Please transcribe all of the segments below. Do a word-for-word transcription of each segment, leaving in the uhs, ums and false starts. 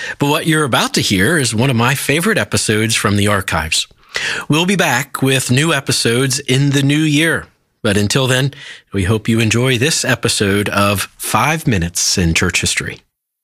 But what you're about to hear is one of my favorite episodes from the archives. We'll be back with new episodes in the new year. But until then, we hope you enjoy this episode of Five Minutes in Church History.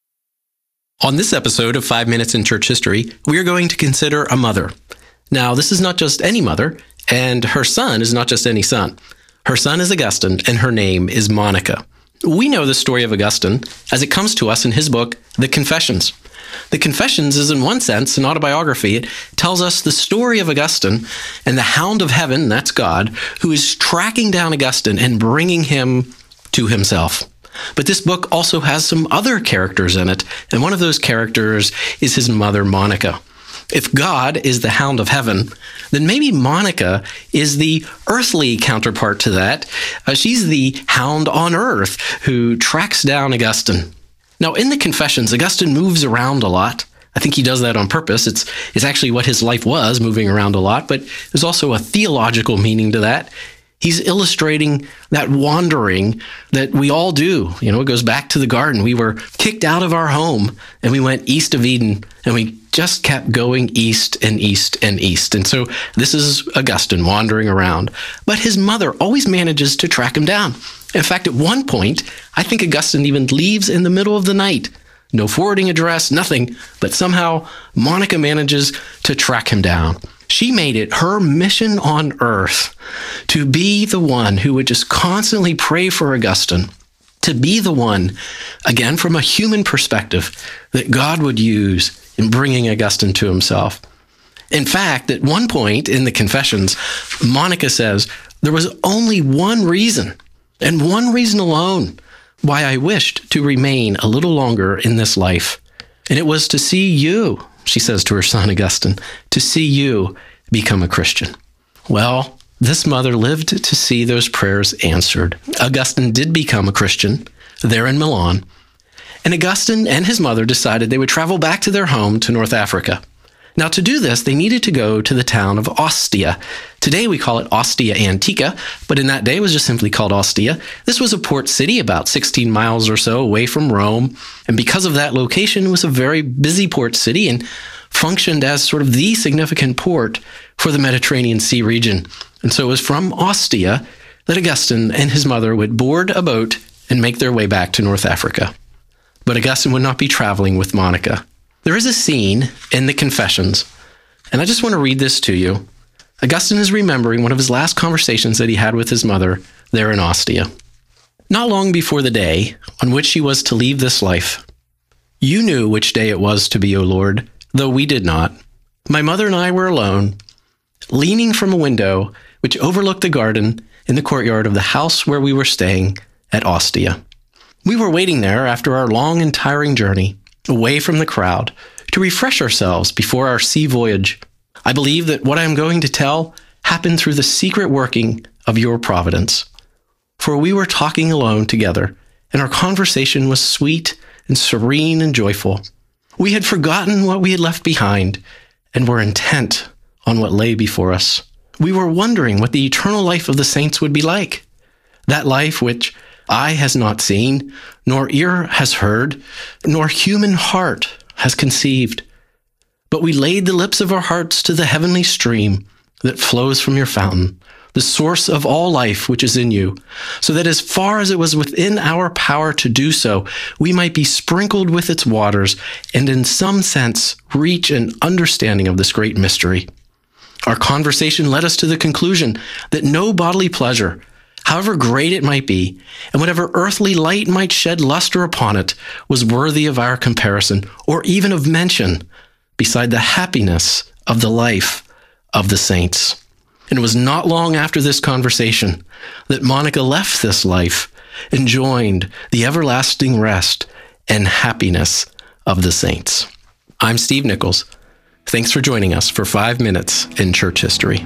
On this episode of Five Minutes in Church History, we are going to consider a mother. Now, this is not just any mother, and her son is not just any son. Her son is Augustine, and her name is Monica. We know the story of Augustine as it comes to us in his book, The Confessions. The Confessions is, in one sense, an autobiography. It tells us the story of Augustine and the hound of heaven, that's God, who is tracking down Augustine and bringing him to himself. But this book also has some other characters in it, and one of those characters is his mother, Monica. If God is the hound of heaven, then maybe Monica is the earthly counterpart to that. Uh, she's the hound on earth who tracks down Augustine. Now, in the Confessions, Augustine moves around a lot. I think he does that on purpose. It's, it's actually what his life was, moving around a lot, but there's also a theological meaning to that. He's illustrating that wandering that we all do. You know, it goes back to the garden. We were kicked out of our home and we went east of Eden and we just kept going east and east and east. And so this is Augustine wandering around. But his mother always manages to track him down. In fact, at one point, I think Augustine even leaves in the middle of the night. No forwarding address, nothing. But somehow Monica manages to track him down. She made it her mission on earth to be the one who would just constantly pray for Augustine, to be the one, again, from a human perspective, that God would use in bringing Augustine to himself. In fact, at one point in the Confessions, Monica says, there was only one reason, and one reason alone, why I wished to remain a little longer in this life. And it was to see you, she says to her son Augustine, to see you become a Christian. Well, this mother lived to see those prayers answered. Augustine did become a Christian there in Milan. And Augustine and his mother decided they would travel back to their home to North Africa. Now, to do this, they needed to go to the town of Ostia. Today, we call it Ostia Antica, but in that day, it was just simply called Ostia. This was a port city about sixteen miles or so away from Rome, and because of that location, it was a very busy port city and functioned as sort of the significant port for the Mediterranean Sea region. And so it was from Ostia that Augustine and his mother would board a boat and make their way back to North Africa. But Augustine would not be traveling with Monica. There is a scene in the Confessions, and I just want to read this to you. Augustine is remembering one of his last conversations that he had with his mother there in Ostia. Not long before the day on which she was to leave this life, you knew which day it was to be, O Lord, though we did not. My mother and I were alone, leaning from a window which overlooked the garden in the courtyard of the house where we were staying at Ostia. We were waiting there after our long and tiring journey, away from the crowd, to refresh ourselves before our sea voyage. I believe that what I am going to tell happened through the secret working of your providence. For we were talking alone together, and our conversation was sweet and serene and joyful. We had forgotten what we had left behind, and were intent on what lay before us. We were wondering what the eternal life of the saints would be like, that life which eye has not seen, nor ear has heard, nor human heart has conceived. But we laid the lips of our hearts to the heavenly stream that flows from your fountain, the source of all life which is in you, so that as far as it was within our power to do so, we might be sprinkled with its waters and in some sense reach an understanding of this great mystery. Our conversation led us to the conclusion that no bodily pleasure, however great it might be, and whatever earthly light might shed luster upon it, was worthy of our comparison, or even of mention, beside the happiness of the life of the saints. And it was not long after this conversation that Monica left this life and joined the everlasting rest and happiness of the saints. I'm Steve Nichols. Thanks for joining us for Five Minutes in Church History.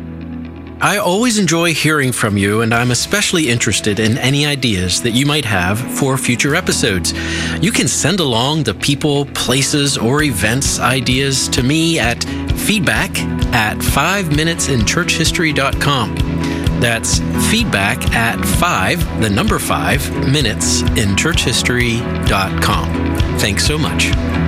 I always enjoy hearing from you, and I'm especially interested in any ideas that you might have for future episodes. You can send along the people, places, or events ideas to me at feedback at five minutes in church history dot com. That's feedback at five, the number five, minutes in church history dot com. Thanks so much.